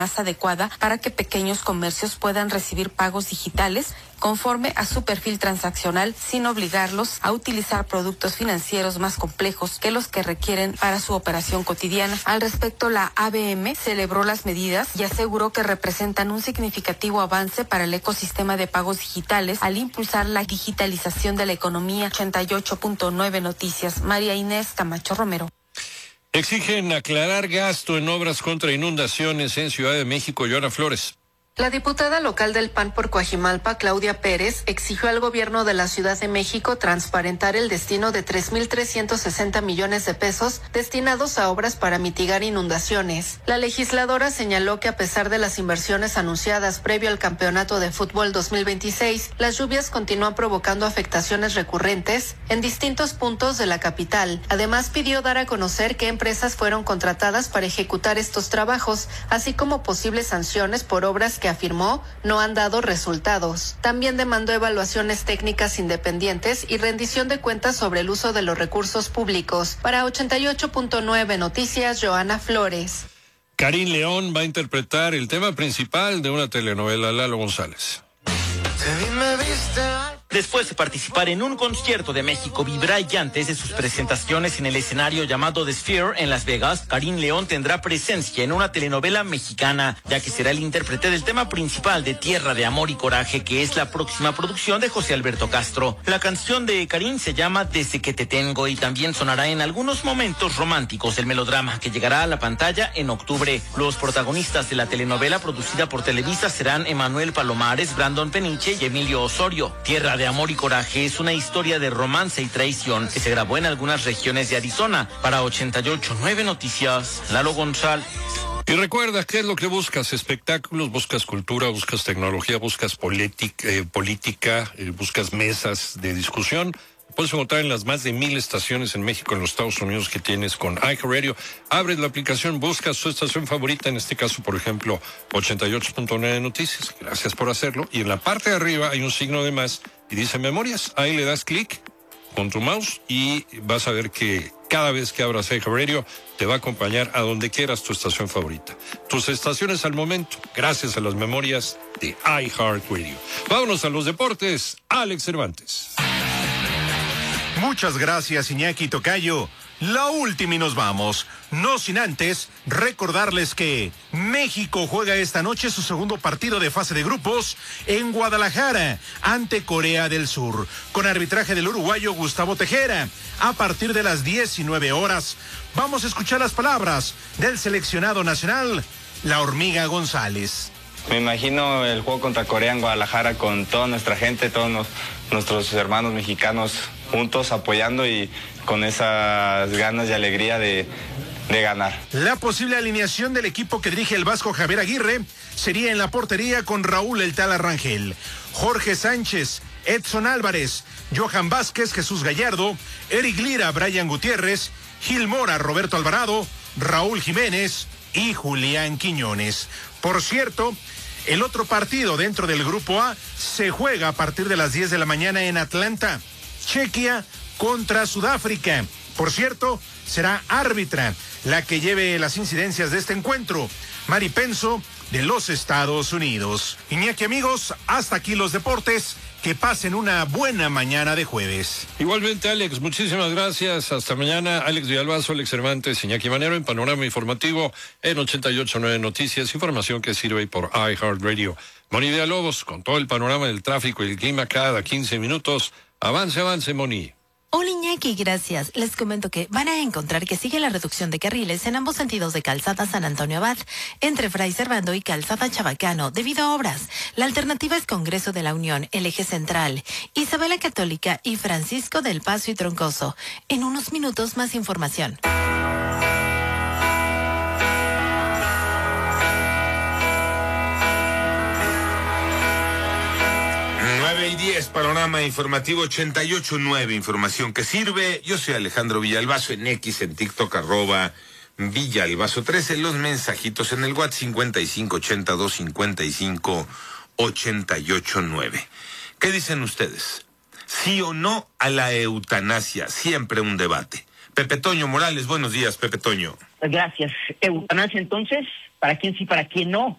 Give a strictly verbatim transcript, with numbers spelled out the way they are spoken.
más adecuada para que pequeños comercios puedan recibir pagos digitales conforme a su perfil transaccional sin obligarlos a utilizar productos financieros más complejos que los que requieren para su operación cotidiana. Al respecto, la A B M celebró las medidas y aseguró que representan un significativo avance para el ecosistema de pagos digitales al impulsar la digitalización de la economía. ochenta y ocho punto nueve Noticias, María Inés Camacho Romero. Exigen aclarar gasto en obras contra inundaciones en Ciudad de México. Joana Flores. La diputada local del P A N por Coajimalpa, Claudia Pérez, exigió al gobierno de la Ciudad de México transparentar el destino de tres mil trescientos sesenta millones de pesos destinados a obras para mitigar inundaciones. La legisladora señaló que a pesar de las inversiones anunciadas previo al Campeonato de Fútbol dos mil veintiséis, las lluvias continúan provocando afectaciones recurrentes en distintos puntos de la capital. Además, pidió dar a conocer qué empresas fueron contratadas para ejecutar estos trabajos, así como posibles sanciones por obras que afirmó no han dado resultados. También demandó evaluaciones técnicas independientes y rendición de cuentas sobre el uso de los recursos públicos. Para ochenta y ocho punto nueve Noticias, Joana Flores. Karin León va a interpretar el tema principal de una telenovela, Lalo González. Después de participar en un concierto de México Vibra y antes de sus presentaciones en el escenario llamado The Sphere en Las Vegas, Karin León tendrá presencia en una telenovela mexicana, ya que será el intérprete del tema principal de Tierra de Amor y Coraje, que es la próxima producción de José Alberto Castro. La canción de Karin se llama Desde que te tengo y también sonará en algunos momentos románticos del melodrama, que llegará a la pantalla en octubre. Los protagonistas de la telenovela producida por Televisa serán Emanuel Palomares, Brandon Peniche y Emilio Osorio. Tierra de Amor y Coraje es una historia de romance y traición que se grabó en algunas regiones de Arizona. Para ochenta y ocho punto nueve Noticias, Lalo González. Y recuerda, ¿qué es lo que buscas? Espectáculos, buscas cultura, buscas tecnología, buscas política, eh, política eh, buscas mesas de discusión. Puedes encontrar en las más de mil estaciones en México, en los Estados Unidos que tienes con iHeartRadio. Abres la aplicación, buscas tu estación favorita, en este caso, por ejemplo, ochenta y ocho punto nueve Noticias. Gracias por hacerlo. Y en la parte de arriba hay un signo de más y dice Memorias. Ahí le das clic con tu mouse y vas a ver que cada vez que abras iHeartRadio te va a acompañar a donde quieras tu estación favorita. Tus estaciones al momento, gracias a las memorias de iHeartRadio. Vámonos a los deportes. Alex Cervantes. Muchas gracias, Iñaki Tocayo. La última y nos vamos. No sin antes recordarles que México juega esta noche su segundo partido de fase de grupos en Guadalajara ante Corea del Sur, con arbitraje del uruguayo Gustavo Tejera, a partir de las diecinueve horas. Vamos a escuchar las palabras del seleccionado nacional, la Hormiga González. Me imagino el juego contra Corea en Guadalajara con toda nuestra gente, todos nos, nuestros hermanos mexicanos juntos apoyando y con esas ganas y alegría de, de ganar. La posible alineación del equipo que dirige el vasco Javier Aguirre sería en la portería con Raúl El Tala Rangel, Jorge Sánchez, Edson Álvarez, Johan Vázquez, Jesús Gallardo, Eric Lira, Brian Gutiérrez, Gil Mora, Roberto Alvarado, Raúl Jiménez y Julián Quiñones. Por cierto, el otro partido dentro del Grupo A se juega a partir de las diez de la mañana en Atlanta. Chequia contra Sudáfrica. Por cierto, será árbitra la que lleve las incidencias de este encuentro, Mari Penso, de los Estados Unidos. Iñaki, amigos, hasta aquí los deportes. Que pasen una buena mañana de jueves. Igualmente, Alex, muchísimas gracias. Hasta mañana. Alex Villalbazo, Alex Cervantes, Iñaki Manero en Panorama Informativo en ochenta y ocho punto nueve Noticias. Información que sirve por iHeartRadio. Moni Villalobos, con todo el panorama del tráfico y el clima cada quince minutos. Avance, avance, Moni. Hola Iñaki, gracias. Les comento que van a encontrar que sigue la reducción de carriles en ambos sentidos de Calzada San Antonio Abad, entre Fray Servando y Calzada Chabacano, debido a obras. La alternativa es Congreso de la Unión, el eje central, Isabela Católica y Francisco del Paso y Troncoso. En unos minutos más información. nueve y diez, panorama informativo ochenta y ocho punto nueve, información que sirve. Yo soy Alejandro Villalbazo en X, en TikTok, arroba Villalbazo trece, los mensajitos en el WhatsApp cincuenta y cinco ochenta y dos cincuenta y cinco ochenta y ocho nueve. ¿Qué dicen ustedes? ¿Sí o no a la eutanasia? Siempre un debate. Pepe Toño Morales, buenos días, Pepe Toño. Gracias. Eutanasia, entonces, ¿para quién sí, para quién no?